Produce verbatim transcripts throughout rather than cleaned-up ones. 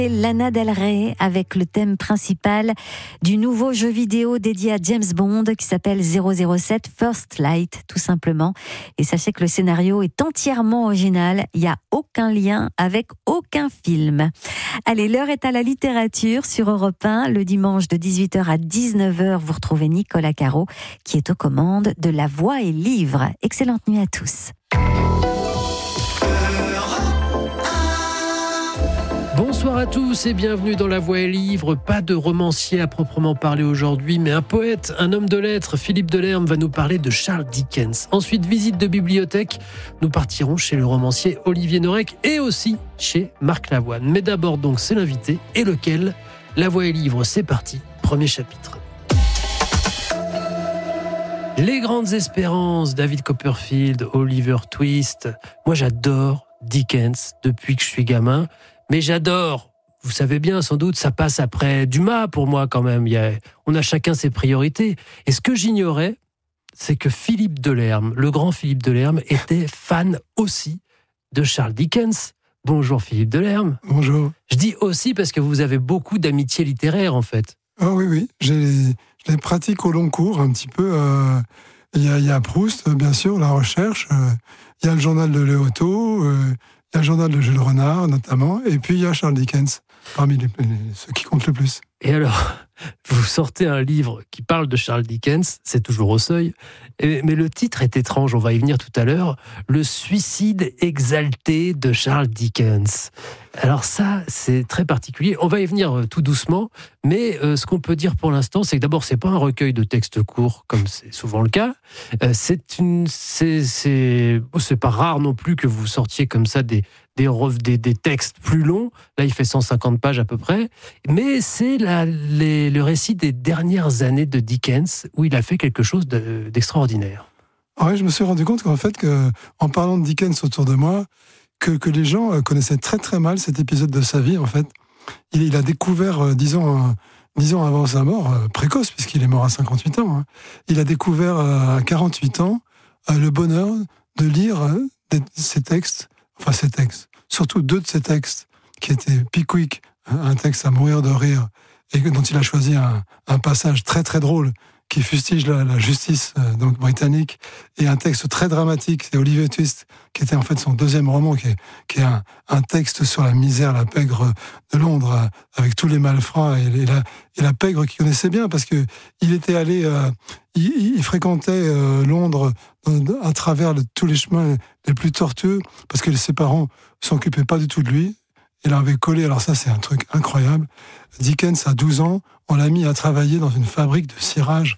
Lana Del Rey avec le thème principal du nouveau jeu vidéo dédié à James Bond qui s'appelle zéro zéro sept First Light, tout simplement. Et sachez que le scénario est entièrement original, il n'y a aucun lien avec aucun film. Allez, l'heure est à la littérature sur Europe un. Le dimanche de dix-huit heures à dix-neuf heures, vous retrouvez Nicolas Caro qui est aux commandes de La Voix et Livre. Excellente nuit à tous. Bonsoir à tous et bienvenue dans La Voix et Livre. Pas de romancier à proprement parler aujourd'hui, mais un poète, un homme de lettres. Philippe Delerme va nous parler de Charles Dickens. Ensuite, visite de bibliothèque. Nous partirons chez le romancier Olivier Norek et aussi chez Marc Lavoine. Mais d'abord donc, c'est l'invité. Et lequel ? La Voix et Livre, c'est parti. Premier chapitre. Les grandes espérances, David Copperfield, Oliver Twist. Moi, j'adore Dickens depuis que je suis gamin. Mais j'adore, vous savez bien sans doute, ça passe après Dumas pour moi quand même. Il y a, on a chacun ses priorités. Et ce que j'ignorais, c'est que Philippe Delerme, le grand Philippe Delerme, était fan aussi de Charles Dickens. Bonjour Philippe Delerme. Bonjour. Je dis aussi parce que vous avez beaucoup d'amitié littéraire en fait. Ah oui, oui, J'ai, je les pratique au long cours un petit peu. Euh, il, y a, il y a Proust, bien sûr, la recherche. Euh, il y a le journal de Léoto. Euh, Il y a le journal de Jules Renard, notamment, et puis il y a Charles Dickens, parmi les, les, ceux qui comptent le plus. Et alors, vous sortez un livre qui parle de Charles Dickens, c'est toujours au seuil, et, mais le titre est étrange, on va y venir tout à l'heure, Le suicide exalté de Charles Dickens. Alors ça, c'est très particulier, on va y venir tout doucement, mais euh, ce qu'on peut dire pour l'instant, c'est que d'abord, c'est pas un recueil de textes courts, comme c'est souvent le cas, euh, c'est, une, c'est, c'est, c'est pas rare non plus que vous sortiez comme ça des, des, des, des textes plus longs, là il fait cent cinquante pages à peu près, mais c'est la, les, le récit des dernières années de Dickens où il a fait quelque chose de, d'extraordinaire. Ouais, je me suis rendu compte qu'en fait, que, en parlant de Dickens autour de moi, que, que les gens connaissaient très très mal cet épisode de sa vie, en fait. Il, il a découvert, euh, disons, dix ans avant sa mort, euh, précoce, puisqu'il est mort à cinquante-huit ans, hein, il a découvert euh, à quarante-huit ans euh, le bonheur de lire euh, des, ses textes, enfin ses textes, surtout deux de ses textes, qui étaient Pickwick, un texte à mourir de rire, et dont il a choisi un, un passage très très drôle qui fustige la, la justice euh, donc britannique, et un texte très dramatique, c'est Oliver Twist, qui était en fait son deuxième roman, qui est, qui est un, un texte sur la misère, la pègre de Londres, euh, avec tous les malfrats, et, et, la, et la pègre qu'il connaissait bien, parce que il était allé, euh, il, il fréquentait euh, Londres euh, à travers le, tous les chemins les plus tortueux, parce que ses parents s'occupaient pas du tout de lui. Il avait collé, alors ça c'est un truc incroyable, Dickens à douze ans, on l'a mis à travailler dans une fabrique de cirage,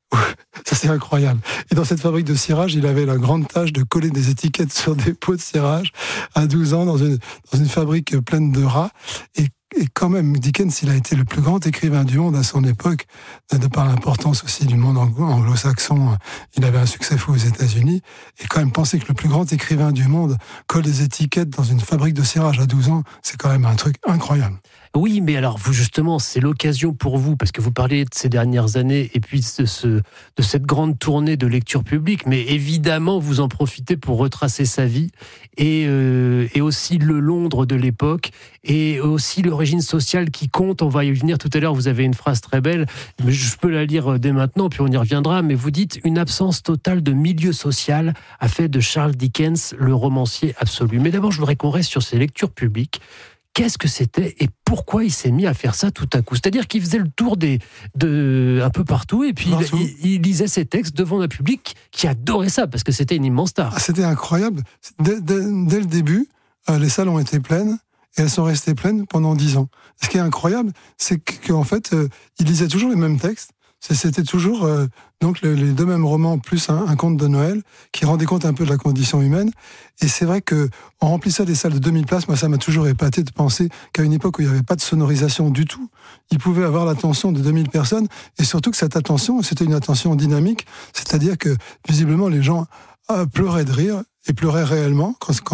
ça c'est incroyable, et dans cette fabrique de cirage, il avait la grande tâche de coller des étiquettes sur des pots de cirage, à douze ans, dans une, dans une fabrique pleine de rats, et Et quand même, Dickens, il a été le plus grand écrivain du monde à son époque, de par l'importance aussi du monde anglo-saxon. Il avait un succès fou aux États-Unis. Et quand même, penser que le plus grand écrivain du monde colle des étiquettes dans une fabrique de cirage à douze ans, c'est quand même un truc incroyable. Oui, mais alors, vous, justement, c'est l'occasion pour vous, parce que vous parlez de ces dernières années, et puis de, ce, de cette grande tournée de lecture publique, mais évidemment, vous en profitez pour retracer sa vie, et, euh, et aussi le Londres de l'époque, et aussi l'origine sociale qui compte. On va y venir tout à l'heure, vous avez une phrase très belle, mais je peux la lire dès maintenant, puis on y reviendra, mais vous dites « Une absence totale de milieu social a fait de Charles Dickens le romancier absolu ». Mais d'abord, je voudrais qu'on reste sur ces lectures publiques. Qu'est-ce que c'était et pourquoi il s'est mis à faire ça tout à coup ? C'est-à-dire qu'il faisait le tour des, de, un peu partout et puis partout. Il, il lisait ses textes devant un public qui adorait ça parce que c'était une immense star. Ah, c'était incroyable. Dès, dès, dès le début, euh, les salles ont été pleines et elles sont restées pleines pendant dix ans. Ce qui est incroyable, c'est qu'en fait, euh, il lisait toujours les mêmes textes. C'était toujours euh, donc les deux mêmes romans plus un, un conte de Noël qui rendait compte un peu de la condition humaine. Et c'est vrai que en remplissant des salles de deux mille places, moi ça m'a toujours épaté de penser qu'à une époque où il n'y avait pas de sonorisation du tout, il pouvait avoir l'attention de deux mille personnes, et surtout que cette attention, c'était une attention dynamique, c'est-à-dire que visiblement les gens euh, pleuraient de rire et pleuraient réellement quand, quand